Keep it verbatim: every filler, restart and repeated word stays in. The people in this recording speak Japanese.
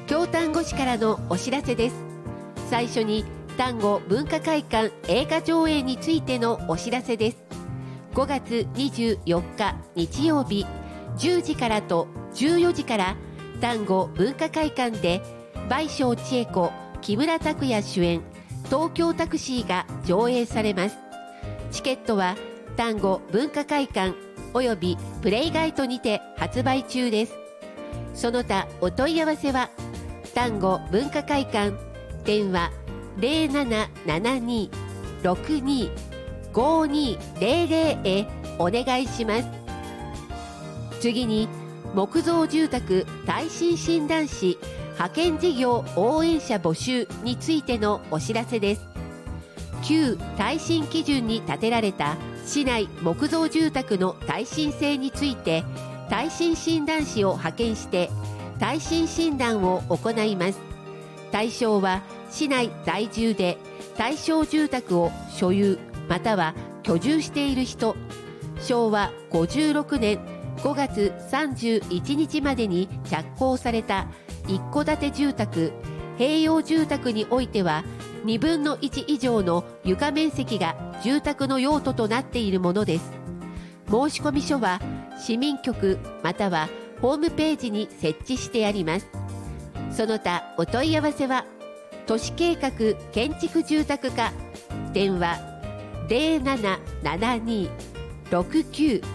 京丹後市からのお知らせです。最初に丹後文化会館映画上映についてのお知らせです。ごがつにじゅうよっか日曜日じゅうじからとじゅうよじから丹後文化会館で倍賞千恵子、木村拓哉主演東京タクシーが上映されます。チケットは丹後文化会館およびプレイガイトにて発売中です。その他お問い合わせは丹後文化会館電話 ゼロななななに ろくに ごにゼロゼロ へお願いします。次に木造住宅耐震診断士派遣事業応援者募集についてのお知らせです。旧耐震基準に建てられた市内木造住宅の耐震性について耐震診断士を派遣して耐震診断を行います。対象は市内在住で対象住宅を所有または居住している人、しょうわごじゅうろくねんごがつさんじゅういちにちまでに着工された一戸建て住宅、併用住宅においてはにぶんのいち以上の床面積が住宅の用途となっているものです。申込書は市民局またはホームページに設置してあります。その他お問い合わせは都市計画建築住宅課電話 ゼロななななに ろくきゅう